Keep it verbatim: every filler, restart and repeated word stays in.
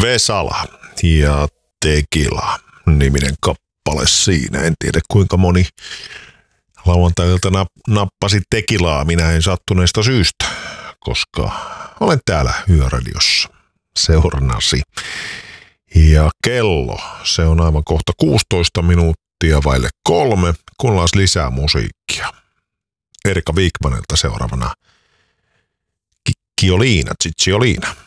Vesala ja Tequila niminen kappale siinä. En tiedä kuinka moni lauantailta nappasi Tequilaa. Minä en sattuneesta syystä, koska olen täällä Yöradiossa seurannasi. Ja kello, se on aivan kohta kuusitoista minuuttia vaille kolme, kuunnellaan lisää musiikkia. Erika Wigmanilta seuraavana Cicciolina, Cicciolina.